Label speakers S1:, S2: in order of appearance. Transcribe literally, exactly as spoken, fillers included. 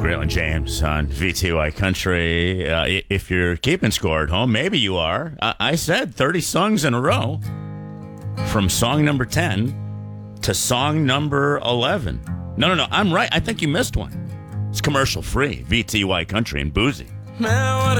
S1: Grail and James on V T Y Country. Uh, if you're keeping score at home, maybe you are. I, I said thirty songs in a row from song number ten to song number eleven. No, no, no. I'm right. I think you missed one. It's commercial free. V T Y Country and Boozy.
S2: Man, what